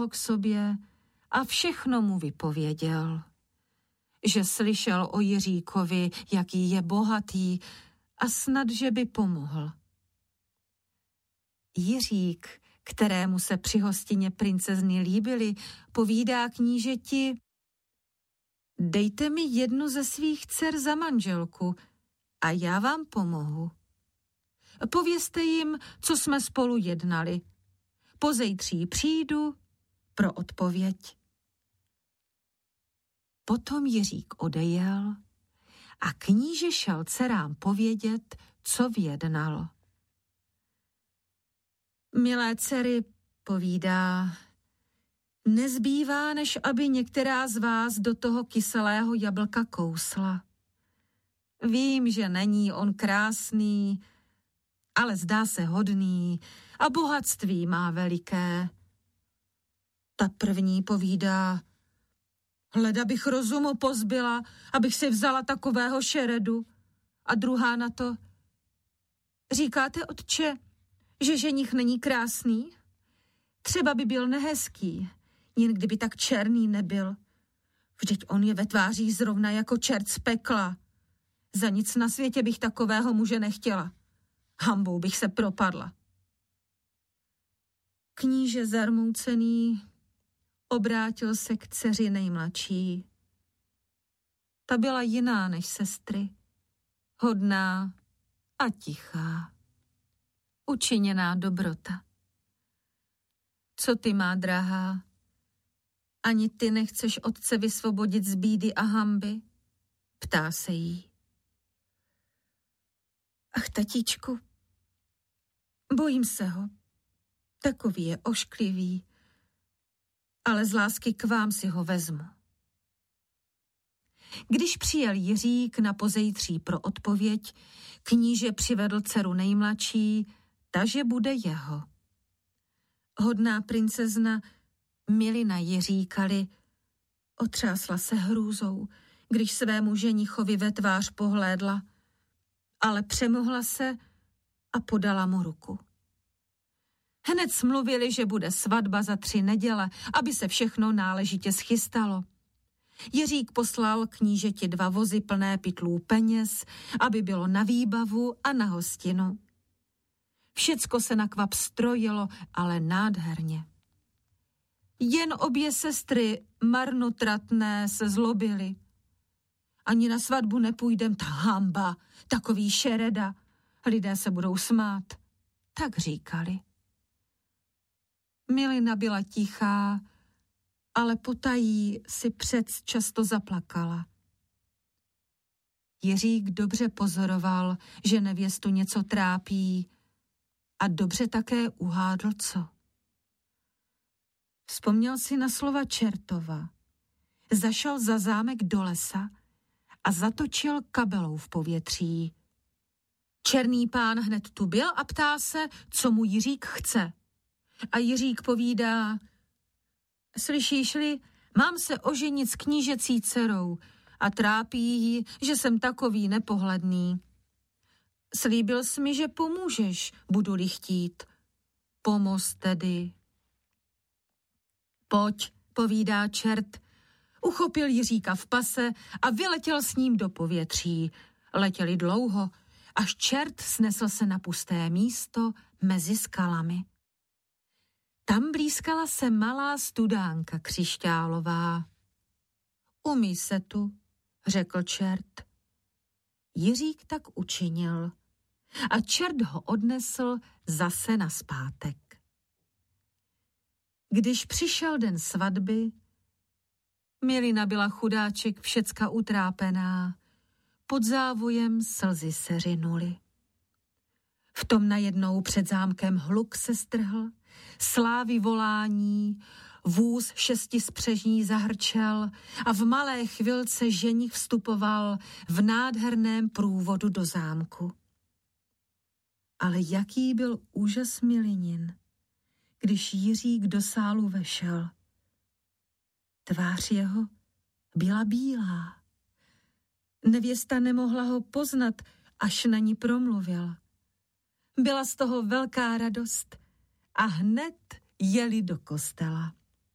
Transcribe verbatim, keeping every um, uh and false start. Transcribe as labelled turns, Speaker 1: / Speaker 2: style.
Speaker 1: ho k sobě a všechno mu vypověděl. Že slyšel o Jiříkovi, jaký je bohatý a snad, že by pomohl. Jiřík, kterému se při hostině princezny líbily, povídá knížeti: dejte mi jednu ze svých dcer za manželku a já vám pomohu. Povězte jim, co jsme spolu jednali. Pozejtří přijdu pro odpověď. Potom Jiřík odejel a kníže šel dcerám povědět, co vyjednal. Milé dcery, povídá, nezbývá, než aby některá z vás do toho kyselého jablka kousla. Vím, že není on krásný, ale zdá se hodný a bohatství má veliké. Ta první povídá, hleda bych rozumu pozbyla, abych si vzala takového šeredu. A druhá na to, říkáte, otče, že ženich není krásný? Třeba by byl nehezký, jen kdyby tak černý nebyl. Vždyť on je ve tvářích zrovna jako čert z pekla. Za nic na světě bych takového muže nechtěla. Hanbou bych se propadla. Kníže zarmoucený obrátil se k dceři nejmladší. Ta byla jiná než sestry. Hodná a tichá. Učiněná dobrota. Co ty, má drahá? Ani ty nechceš otce vysvobodit z bídy a hanby? Ptá se jí. Ach, tatíčku, bojím se ho. Takový je ošklivý, ale z lásky k vám si ho vezmu. Když přijel Jiřík na pozejtří pro odpověď, kníže přivedl dceru nejmladší, takže bude jeho. Hodná princezna Milina Jiříkali otřásla se hrůzou, když svému ženichovi ve tvář pohlédla, ale přemohla se a podala mu ruku. Hned smluvili, že bude svatba za tři neděle, aby se všechno náležitě schystalo. Jiřík poslal knížeti dva vozy plné pytlů peněz, aby bylo na výbavu a na hostinu. Všecko se na kvap strojilo, ale nádherně. Jen obě sestry marnotratné se zlobily. Ani na svatbu nepůjdem, ta hamba, takový šereda. Lidé se budou smát. Tak říkali. Milina byla tichá, ale potají si přec často zaplakala. Jiřík dobře pozoroval, že nevěstu něco trápí a dobře také uhádl, co. Vzpomněl si na slova Čertova. Zašel za zámek do lesa a zatočil kabelou v povětří. Černý pán hned tu byl a ptá se, co mu Jiřík chce. A Jiřík povídá, slyšíš-li, mám se oženit s knížecí dcerou a trápí ji, že jsem takový nepohledný. Slíbil jsi mi, že pomůžeš, budu-li chtít. Pomoz tedy. Pojď, povídá čert, uchopil Jiříka v pase a vyletěl s ním do povětří. Letěli dlouho, až čert snesl se na pusté místo mezi skalami. Tam blízkala se malá studánka křišťálová. Umí se tu, řekl čert. Jiřík tak učinil a čert ho odnesl zase nazpátek. Když přišel den svatby, Milina byla chudáček všecka utrápená, pod závojem slzy se rynuly. V tom najednou před zámkem hluk se strhl, slávy volání, vůz šestispřežní zahrčel a v malé chvilce ženich vstupoval v nádherném průvodu do zámku. Ale jaký byl úžas Milinin, když Jiřík do sálu vešel. Tvář jeho byla bílá. Nevěsta nemohla ho poznat, až na ní promluvil. Byla z toho velká radost a hned jeli do kostela.